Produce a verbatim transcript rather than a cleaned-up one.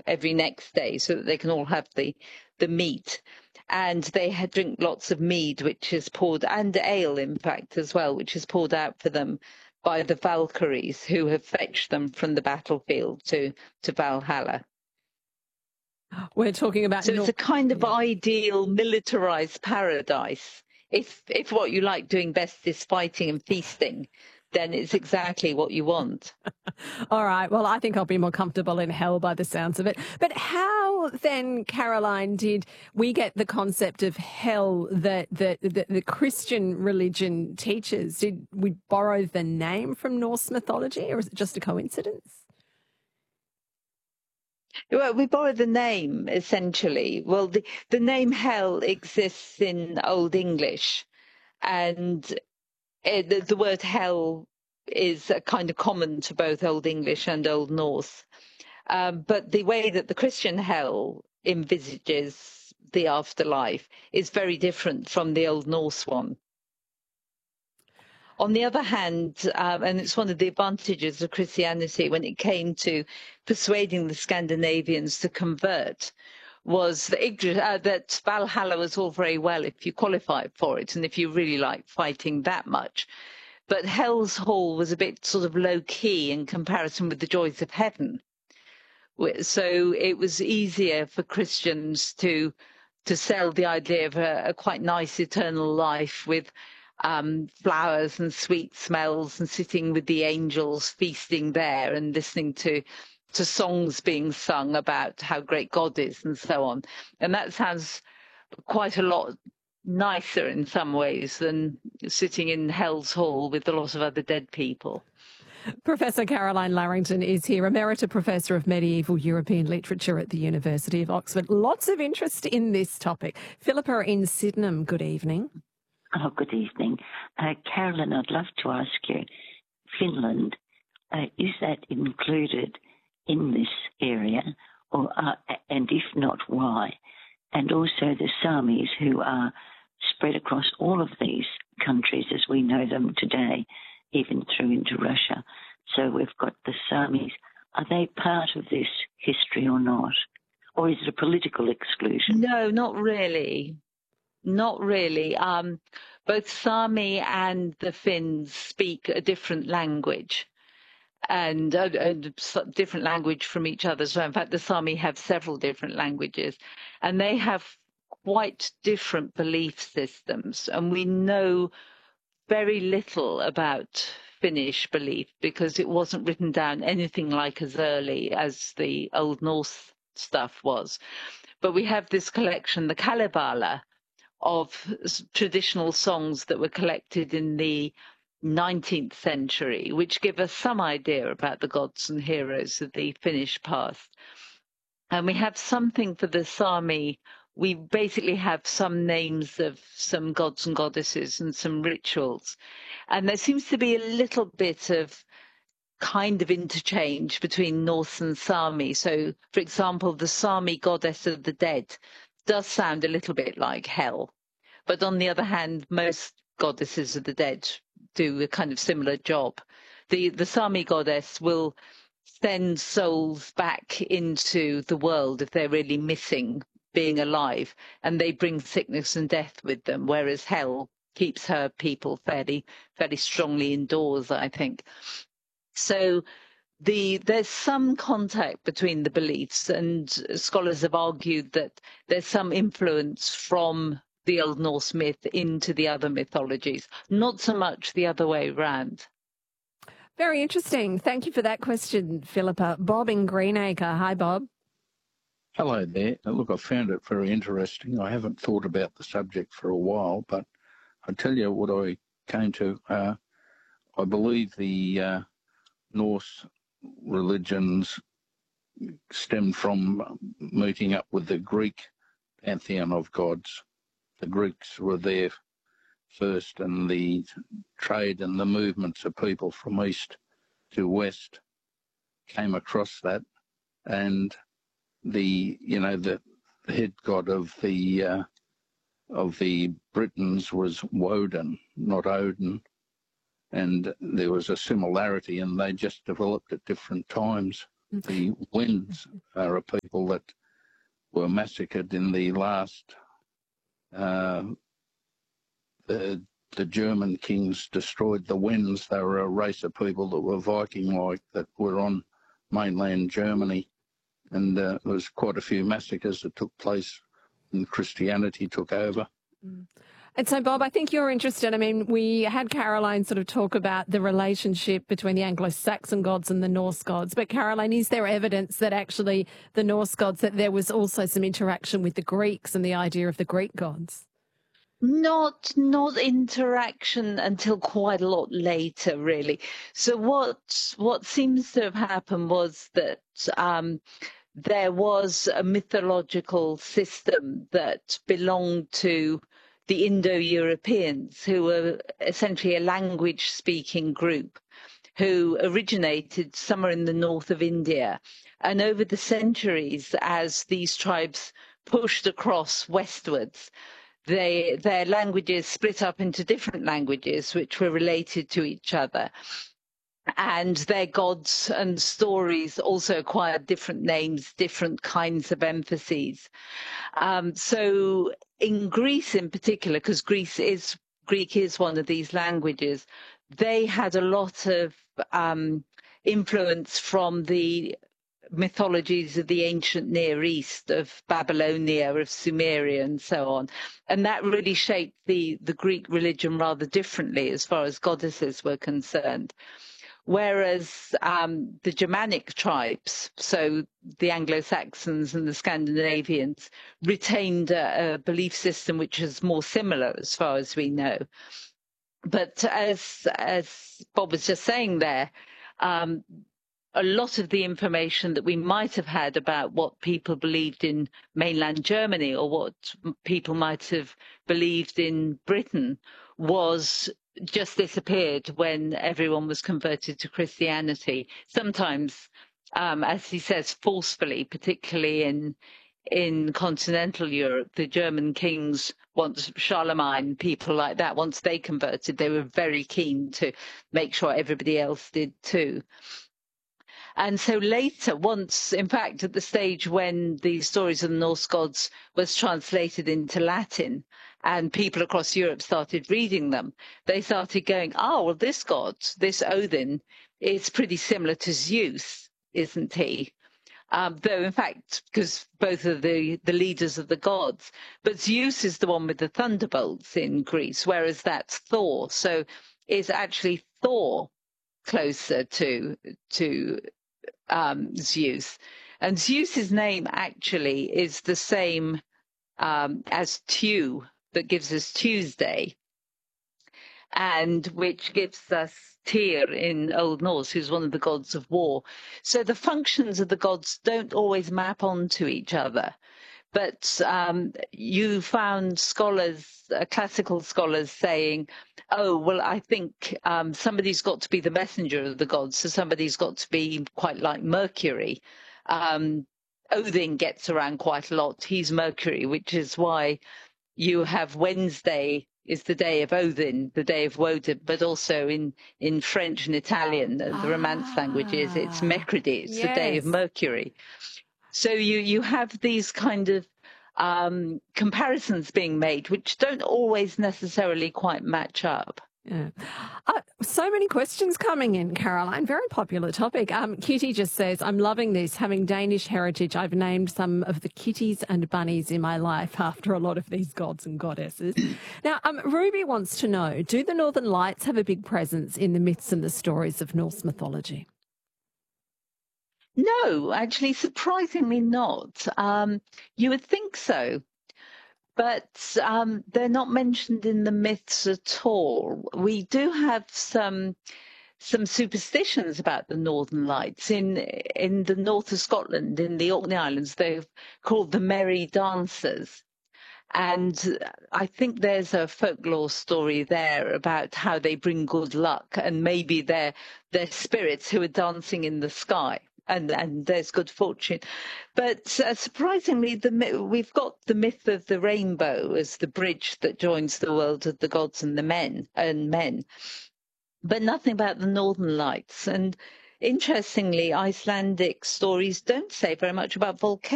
every next day so that they can all have the, the meat. And they had drink lots of mead, which is poured, and ale, in fact, as well, which is poured out for them by the Valkyries who have fetched them from the battlefield to, to Valhalla. We're talking about... So North- it's a kind of yeah. ideal militarized paradise. If, if what you like doing best is fighting and feasting, then it's exactly what you want. All right. Well, I think I'll be more comfortable in hell by the sounds of it. But how then, Caroline, did we get the concept of hell that the, the, the Christian religion teaches? Did we borrow the name from Norse mythology, or is it just a coincidence? Well, we borrow the name, essentially. Well, the, the name hell exists in Old English, and it, the, the word hell is a kind of common to both Old English and Old Norse. Um, but the way that the Christian hell envisages the afterlife is very different from the Old Norse one. On the other hand, um, and it's one of the advantages of Christianity when it came to persuading the Scandinavians to convert, was that, uh, that Valhalla was all very well if you qualified for it and if you really like fighting that much. But Hell's Hall was a bit sort of low-key in comparison with the joys of heaven. So it was easier for Christians to to sell the idea of a, a quite nice eternal life with um, flowers and sweet smells and sitting with the angels feasting there and listening to to songs being sung about how great God is and so on. And that sounds quite a lot nicer in some ways than sitting in Hell's Hall with a lot of other dead people. Professor Caroline Larrington is here, Emerita Professor of Medieval European Literature at the University of Oxford. Lots of interest in this topic. Philippa in Sydenham, good evening. Oh, good evening. Uh, Caroline, I'd love to ask you, Finland, uh, is that included in this area, or uh, and if not, why? And also the Samis, who are spread across all of these countries as we know them today, even through into Russia. So we've got the Samis. Are they part of this history or not? Or is it a political exclusion? No, not really. Not really. Um, both Sami and the Finns speak a different language, and a, a different language from each other. So in fact, the Sami have several different languages, and they have quite different belief systems. And we know very little about Finnish belief because it wasn't written down anything like as early as the Old Norse stuff was. But we have this collection, the Kalevala, of traditional songs that were collected in the nineteenth century, which give us some idea about the gods and heroes of the Finnish past. And we have something for the Sami. We basically have some names of some gods and goddesses and some rituals. And there seems to be a little bit of kind of interchange between Norse and Sami. So, for example, the Sami goddess of the dead does sound a little bit like hell. But on the other hand, most goddesses of the dead do a kind of similar job. The, the Sami goddess will send souls back into the world if they're really missing being alive, and they bring sickness and death with them, whereas hell keeps her people fairly, fairly strongly indoors, I think. So the there's some contact between the beliefs, and scholars have argued that there's some influence from the Old Norse myth into the other mythologies, not so much the other way around. Very interesting. Thank you for that question, Philippa. Bob in Greenacre. Hi, Bob. Hello there. Look, I found it very interesting. I haven't thought about the subject for a while, but I'll tell you what I came to. Uh, I believe the uh, Norse religions stemmed from meeting up with the Greek pantheon of gods. The Greeks were there first, and the trade and the movements of people from east to west came across that, and the you know the, the head god of the uh, of the Britons was Woden, not Odin, and there was a similarity, and they just developed at different times. The Wends are a people that were massacred in the last. Uh, the the German kings destroyed the Wends. They were a race of people that were Viking-like that were on mainland Germany, and uh, there was quite a few massacres that took place when Christianity took over. Mm. And so, Bob, I think you're interested. I mean, we had Caroline sort of talk about the relationship between the Anglo-Saxon gods and the Norse gods. But, Caroline, is there evidence that actually the Norse gods, that there was also some interaction with the Greeks and the idea of the Greek gods? Not not interaction until quite a lot later, really. So what what seems to have happened was that um, there was a mythological system that belonged to the Indo-Europeans, who were essentially a language-speaking group who originated somewhere in the north of India. And over the centuries, as these tribes pushed across westwards, they, their languages split up into different languages which were related to each other. And their gods and stories also acquired different names, different kinds of emphases. Um, so in Greece in particular, because Greece is Greek is one of these languages, they had a lot of um, influence from the mythologies of the ancient Near East, of Babylonia, of Sumeria, and so on. And that really shaped the, the Greek religion rather differently as far as goddesses were concerned. Whereas um, the Germanic tribes, so the Anglo-Saxons and the Scandinavians, retained a, a belief system which is more similar as far as we know. But as, as Bob was just saying there, um, a lot of the information that we might have had about what people believed in mainland Germany or what people might have believed in Britain was just disappeared when everyone was converted to Christianity. Sometimes, um, as he says, forcefully, particularly in in continental Europe, the German kings, once Charlemagne, people like that, once they converted, they were very keen to make sure everybody else did too. And so later, once, in fact, at the stage when the stories of the Norse gods was translated into Latin and people across Europe started reading them, they started going, oh, well, this god, this Odin, is pretty similar to Zeus, isn't he? Um, though, in fact, because both are the, the leaders of the gods. But Zeus is the one with the thunderbolts in Greece, whereas that's Thor. So is actually Thor closer to to Um, Zeus. And Zeus's name actually is the same um, as Tu, that gives us Tuesday, and which gives us Tyr in Old Norse, who's one of the gods of war. So the functions of the gods don't always map onto each other. But um, you found scholars, uh, classical scholars, saying, oh, well, I think um, somebody's got to be the messenger of the gods, so somebody's got to be quite like Mercury. Um, Odin gets around quite a lot. He's Mercury, which is why you have Wednesday is the day of Odin, the day of Woden, but also in, in French and Italian, the, the Romance languages, it's Mercredi, it's yes. the day of Mercury. So you, you have these kind of um, comparisons being made, which don't always necessarily quite match up. Yeah. Uh, so many questions coming in, Caroline. Very popular topic. Um, Kitty just says, I'm loving this. Having Danish heritage, I've named some of the kitties and bunnies in my life after a lot of these gods and goddesses. Now, um, Ruby wants to know, do the Northern Lights have a big presence in the myths and the stories of Norse mythology? No, actually, surprisingly not. Um, you would think so. But um, they're not mentioned in the myths at all. We do have some some superstitions about the Northern Lights. In in the north of Scotland, in the Orkney Islands, they're called the Merry Dancers. And I think there's a folklore story there about how they bring good luck, and maybe they're, they're spirits who are dancing in the sky. And, and there's good fortune. But uh, surprisingly, the, we've got the myth of the rainbow as the bridge that joins the world of the gods and the men and men, but nothing about the Northern Lights. And interestingly, Icelandic stories don't say very much about volcanoes.